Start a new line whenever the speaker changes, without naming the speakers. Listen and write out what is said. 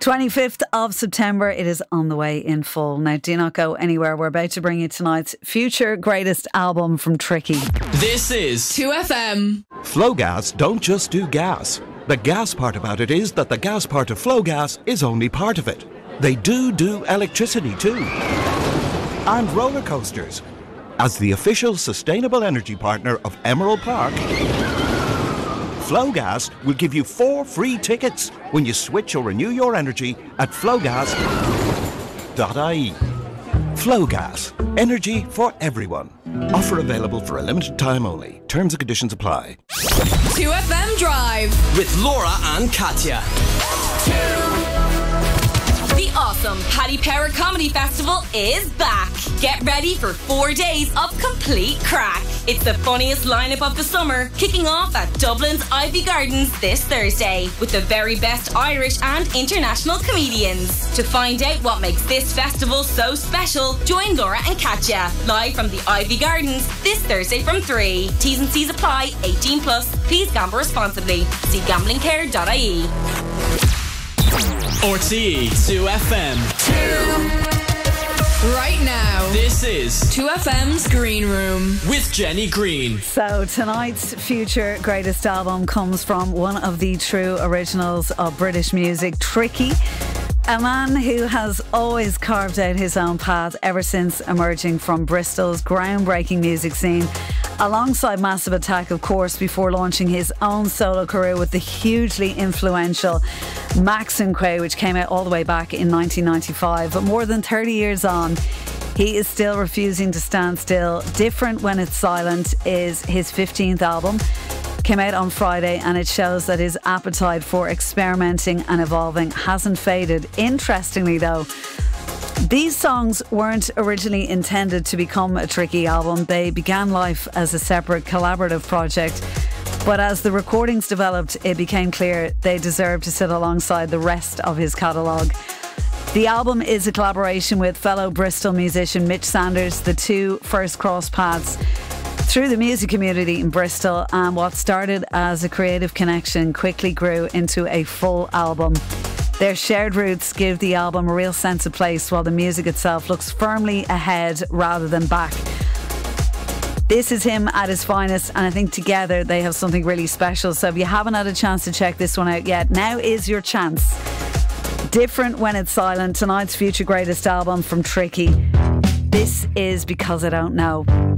25th of September, it is on the way in full. Now, do not go anywhere. We're about to bring you tonight's future greatest album from Tricky.
This is
2FM.
Flowgas don't just do gas. The gas part about it is that the gas part of Flowgas is only part of it. They do electricity too. And roller coasters. As the official sustainable energy partner of Emerald Park, Flowgas will give you 4 free tickets when you switch or renew your energy at flowgas.ie. Flowgas, energy for everyone. Offer available for a limited time only. Terms and conditions apply.
2FM Drive
with Laura and Katya.
The awesome Paddy Power Comedy Festival is back. Get ready for 4 days of complete crack. It's the funniest lineup of the summer, kicking off at Dublin's Ivy Gardens this Thursday with the very best Irish and international comedians. To find out what makes this festival so special, join Laura and Katya live from the Ivy Gardens this Thursday from 3. T's and C's apply. 18 plus. Please gamble responsibly. See gamblingcare.ie.
RTE 2FM.
right now.
This is
2FM's Green Room
with Jenny Green.
So tonight's future greatest album comes from one of the true originals of British music, Tricky. A man who has always carved out his own path ever since emerging from Bristol's groundbreaking music scene, alongside Massive Attack, of course, before launching his own solo career with the hugely influential Max and Quay, which came out all the way back in 1995. But more than 30 years on, he is still refusing to stand still. Different When It's Silent is his 15th album. Came out on Friday, and it shows that his appetite for experimenting and evolving hasn't faded. Interestingly though, these songs weren't originally intended to become a Tricky album. They began life as a separate collaborative project, but as the recordings developed, it became clear they deserved to sit alongside the rest of his catalogue. The album is a collaboration with fellow Bristol musician Mitch Sanders. The two first crossed paths through the music community in Bristol, and what started as a creative connection quickly grew into a full album. Their shared roots give the album a real sense of place, while the music itself looks firmly ahead rather than back. This is him at his finest, and I think together they have something really special. So if you haven't had a chance to check this one out yet, now is your chance. Different When It's Silent, tonight's future greatest album from Tricky. This is Because I Don't Know.